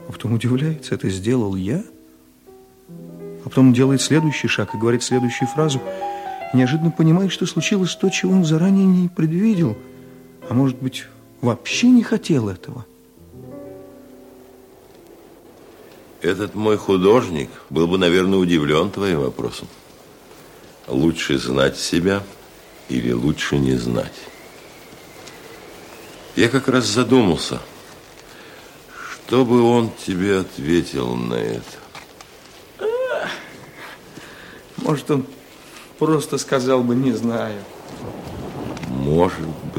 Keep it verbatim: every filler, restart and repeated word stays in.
А потом удивляется, это сделал я? А потом он делает следующий шаг и говорит следующую фразу. И неожиданно понимает, что случилось то, чего он заранее не предвидел. А может быть, вообще не хотел этого. Этот мой художник был бы, наверное, удивлен твоим вопросом. Лучше знать себя или лучше не знать? Я как раз задумался, что бы он тебе ответил на это. Может, он просто сказал бы «не знаю». Может быть.